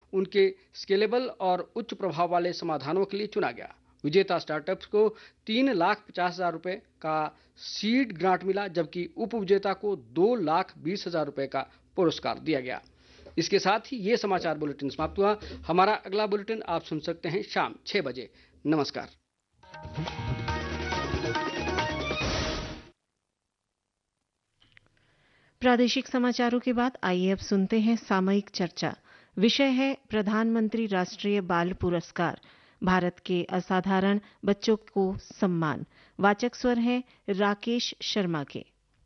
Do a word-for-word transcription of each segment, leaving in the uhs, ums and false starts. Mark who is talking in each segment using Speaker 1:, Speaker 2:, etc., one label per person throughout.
Speaker 1: उनके स्केलेबल और उच्च प्रभाव वाले समाधानों के लिए चुना गया। विजेता स्टार्टअप्स को तीन लाख पचास हजार रुपए का सीड ग्रांट मिला, जबकि उप विजेता को दो लाख बीस हजार रुपए का पुरस्कार दिया गया। इसके साथ ही ये समाचार बुलेटिन समाप्त हुआ। हमारा अगला बुलेटिन आप सुन सकते हैं शाम छह बजे। नमस्कार।
Speaker 2: प्रादेशिक समाचारों के बाद आइए अब सुनते हैं सामयिक चर्चा। विषय है प्रधानमंत्री राष्ट्रीय बाल पुरस्कार, भारत के असाधारण बच्चों को सम्मान। वाचक स्वर हैं राकेश शर्मा के।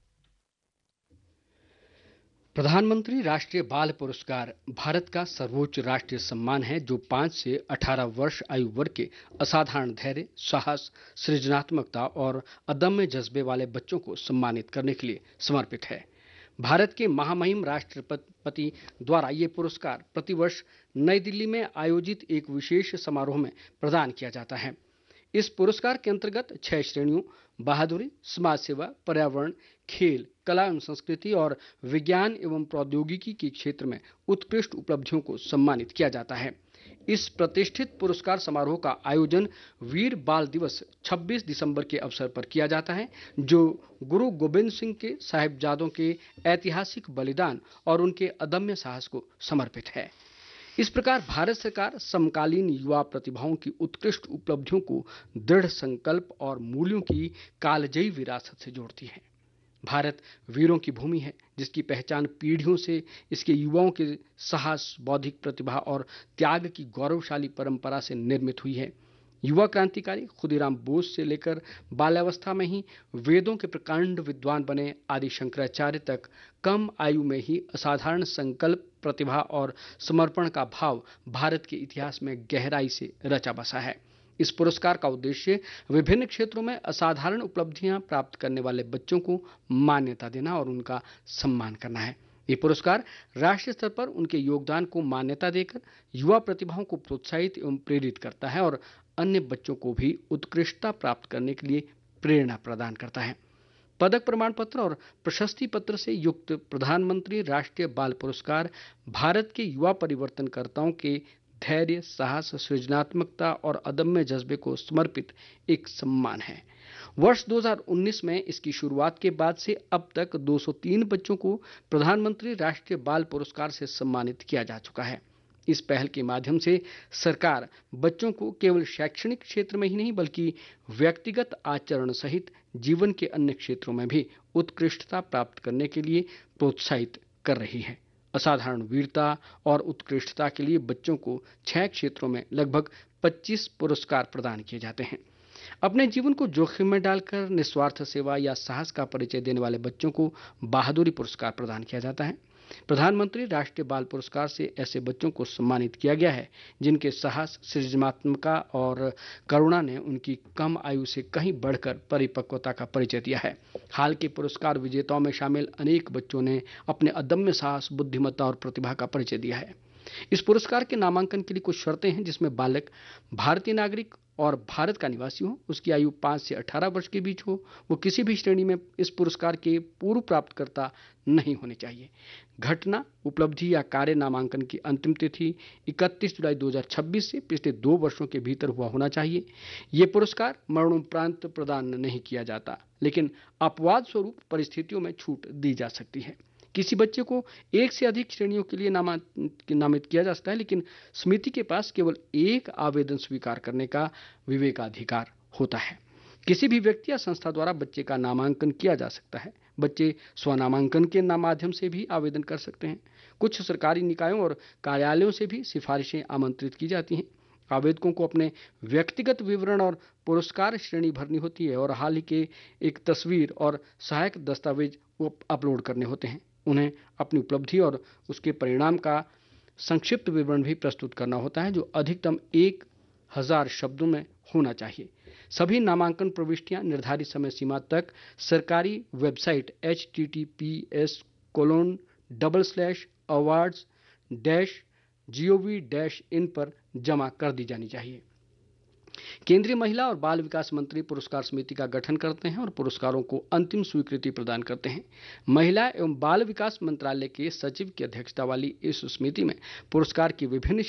Speaker 1: प्रधानमंत्री राष्ट्रीय बाल पुरस्कार भारत का सर्वोच्च राष्ट्रीय सम्मान है, जो पाँच से अठारह वर्ष आयु वर्ग के असाधारण धैर्य, साहस, सृजनात्मकता और अदम्य जज्बे वाले बच्चों को सम्मानित करने के लिए समर्पित है। भारत के महामहिम राष्ट्रपति द्वारा ये पुरस्कार प्रतिवर्ष नई दिल्ली में आयोजित एक विशेष समारोह में प्रदान किया जाता है। इस पुरस्कार के अंतर्गत छह श्रेणियों बहादुरी, समाज सेवा, पर्यावरण, खेल, कला एवं संस्कृति और विज्ञान एवं प्रौद्योगिकी के क्षेत्र में उत्कृष्ट उपलब्धियों को सम्मानित किया जाता है। इस प्रतिष्ठित पुरस्कार समारोह का आयोजन वीर बाल दिवस छब्बीस दिसंबर के अवसर पर किया जाता है, जो गुरु गोबिंद सिंह के साहिबजादों के ऐतिहासिक बलिदान और उनके अदम्य साहस को समर्पित है। इस प्रकार भारत सरकार समकालीन युवा प्रतिभाओं की उत्कृष्ट उपलब्धियों को दृढ़ संकल्प और मूल्यों की कालजयी विरासत से जोड़ती है। भारत वीरों की भूमि है, जिसकी पहचान पीढ़ियों से इसके युवाओं के साहस, बौद्धिक प्रतिभा और त्याग की गौरवशाली परंपरा से निर्मित हुई है। युवा क्रांतिकारी खुदीराम बोस से लेकर बाल्यावस्था में ही वेदों के प्रकांड विद्वान बने आदि शंकराचार्य तक कम आयु में ही असाधारण संकल्प, प्रतिभा और समर्पण का भाव भारत के इतिहास में गहराई से रचा बसा है। इस पुरस्कार का उद्देश्य विभिन्न क्षेत्रों में असाधारण उपलब्धियां प्राप्त करने वाले बच्चों को मान्यता देना और उनका सम्मान करना है। ये पुरस्कार राष्ट्रीय स्तर पर उनके योगदान को मान्यता देकर युवा प्रतिभाओं को प्रोत्साहित एवं प्रेरित करता है और अन्य बच्चों को भी उत्कृष्टता प्राप्त करने के लिए प्रेरणा प्रदान करता है। पदक, प्रमाण पत्र और प्रशस्ति पत्र से युक्त प्रधानमंत्री राष्ट्रीय बाल पुरस्कार भारत के युवा परिवर्तनकर्ताओं के धैर्य, साहस, सृजनात्मकता और अदम्य जज्बे को समर्पित एक सम्मान है। वर्ष दो हज़ार उन्नीस में इसकी शुरुआत के बाद से अब तक दो सौ तीन बच्चों को प्रधानमंत्री राष्ट्रीय बाल पुरस्कार से सम्मानित किया जा चुका है। इस पहल के माध्यम से सरकार बच्चों को केवल शैक्षणिक क्षेत्र में ही नहीं, बल्कि व्यक्तिगत आचरण सहित जीवन के अन्य क्षेत्रों में भी उत्कृष्टता प्राप्त करने के लिए प्रोत्साहित कर रही है। असाधारण वीरता और उत्कृष्टता के लिए बच्चों को छह क्षेत्रों में लगभग पच्चीस पुरस्कार प्रदान किए जाते हैं। अपने जीवन को जोखिम में डालकर निस्वार्थ सेवा या साहस का परिचय देने वाले बच्चों को बहादुरी पुरस्कार प्रदान किया जाता है। प्रधानमंत्री राष्ट्रीय बाल पुरस्कार से ऐसे बच्चों को सम्मानित किया गया है जिनके साहस, सृजनात्मकता और करुणा ने उनकी कम आयु से कहीं बढ़कर परिपक्वता का परिचय दिया है। हाल के पुरस्कार विजेताओं में शामिल अनेक बच्चों ने अपने अदम्य साहस, बुद्धिमत्ता और प्रतिभा का परिचय दिया है। इस पुरस्कार के नामांकन के लिए कुछ शर्तें हैं, जिसमें बालक भारतीय नागरिक और भारत का निवासी हो, उसकी आयु पाँच से अठारह वर्ष के बीच हो, वो किसी भी श्रेणी में इस पुरस्कार के पूर्व प्राप्तकर्ता नहीं होने चाहिए। घटना, उपलब्धि या कार्य नामांकन की अंतिम तिथि इकतीस जुलाई दो हज़ार छब्बीस से पिछले दो वर्षों के भीतर हुआ होना चाहिए। ये पुरस्कार मरणोपरांत प्रदान नहीं किया जाता, लेकिन अपवाद स्वरूप परिस्थितियों में छूट दी जा सकती है। किसी बच्चे को एक से अधिक श्रेणियों के लिए नामित किया जा सकता है, लेकिन समिति के पास केवल एक आवेदन स्वीकार करने का विवेकाधिकार होता है। किसी भी व्यक्ति या संस्था द्वारा बच्चे का नामांकन किया जा सकता है। बच्चे स्वनामांकन के माध्यम से भी आवेदन कर सकते हैं। कुछ सरकारी निकायों और कार्यालयों से भी सिफारिशें आमंत्रित की जाती हैं। आवेदकों को अपने व्यक्तिगत विवरण और पुरस्कार श्रेणी भरनी होती है और हाल ही के एक तस्वीर और सहायक दस्तावेज अपलोड करने होते हैं। उन्हें अपनी उपलब्धि और उसके परिणाम का संक्षिप्त विवरण भी प्रस्तुत करना होता है, जो अधिकतम एक हजार शब्दों में होना चाहिए। सभी नामांकन प्रविष्टियां निर्धारित समय सीमा तक सरकारी website H T T P S colon double slash awards dash ji O V dash in पर जमा कर दी जानी चाहिए। केंद्रीय महिला और बाल विकास मंत्री पुरस्कार समिति का गठन करते हैं और पुरस्कारों को अंतिम स्वीकृति प्रदान करते हैं। महिला एवं बाल विकास मंत्रालय के सचिव की अध्यक्षता वाली इस समिति में पुरस्कार की विभिन्न